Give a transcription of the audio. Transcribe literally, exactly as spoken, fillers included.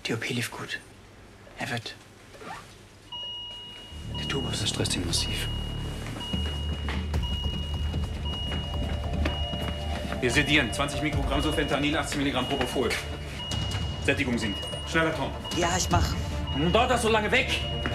Die O P lief gut. Er wird... Der Tubus. Das stresst ihn massiv. Wir sedieren. zwanzig Mikrogramm Sofentanil, achtzig Milligramm Propofol. Sättigung sinkt. Schneller Tom. Ja, ich mach. Warum dauert das so lange weg?